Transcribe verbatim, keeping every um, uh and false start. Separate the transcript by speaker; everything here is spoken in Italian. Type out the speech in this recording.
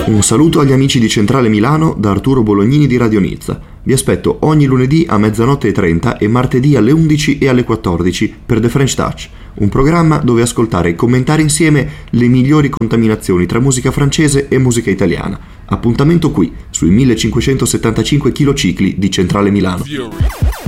Speaker 1: Un saluto agli amici di Centrale Milano da Arturo Bolognini di Radio Nizza. Vi aspetto ogni lunedì a mezzanotte e trenta e martedì alle undici e alle quattordici per The French Touch, un programma dove ascoltare e commentare insieme le migliori contaminazioni tra musica francese e musica italiana. Appuntamento qui, sui millecinquecentosettantacinque km di Centrale Milano.